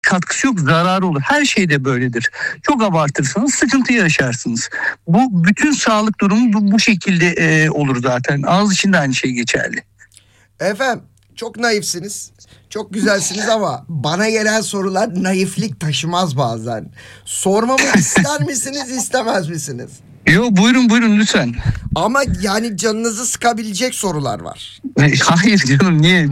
katkısı yok, zararı olur. Her şeyde böyledir. Çok abartırsanız sıkıntı yaşarsınız. Bu bütün sağlık durumu bu şekilde olur zaten. Ağız için de aynı şey geçerli. Efendim çok naifsiniz. Çok güzelsiniz ama bana gelen sorular naiflik taşımaz bazen. Sormamı ister misiniz, istemez misiniz? Yok, buyurun lütfen. Ama yani canınızı sıkabilecek sorular var. Hayır canım, niye?